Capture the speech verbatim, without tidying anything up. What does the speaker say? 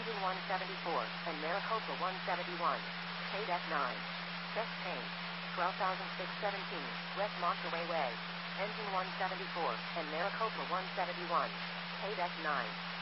Engine one seventy-four, and Maricopa one seventy-one. Paid at nine. Chest pain. twelve thousand six hundred seventeen, West Monterey Way. Engine one seventy-four, and Maricopa one seventy-one. Paid at nine.